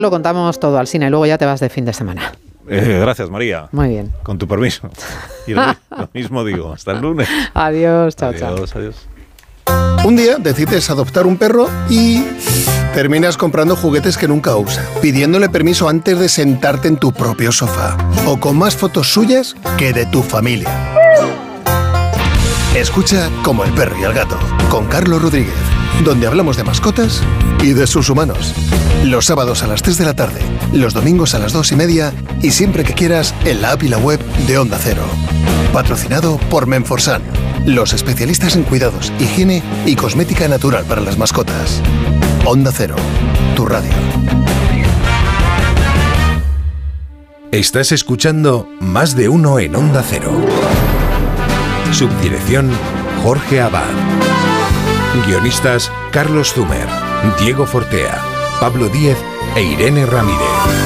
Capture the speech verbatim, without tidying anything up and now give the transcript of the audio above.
Lo contamos todo, Alsina, y luego ya te vas de fin de semana. Eh, gracias, María. Muy bien. Con tu permiso. Y lo, lo mismo digo. Hasta el lunes. Adiós, chao, adiós, chao. Adiós, adiós. Un día decides adoptar un perro y terminas comprando juguetes que nunca usa, pidiéndole permiso antes de sentarte en tu propio sofá, o con más fotos suyas que de tu familia. Escucha Como el perro y el gato, con Carlos Rodríguez, donde hablamos de mascotas y de sus humanos. Los sábados a las tres de la tarde, los domingos a las dos y media y siempre que quieras en la app y la web de Onda Cero. Patrocinado por Menforsan, los especialistas en cuidados, higiene y cosmética natural para las mascotas. Onda Cero, tu radio. Estás escuchando Más de Uno en Onda Cero. Subdirección Jorge Abad. Guionistas Carlos Zumer, Diego Fortea, Pablo Díez e Irene Ramírez.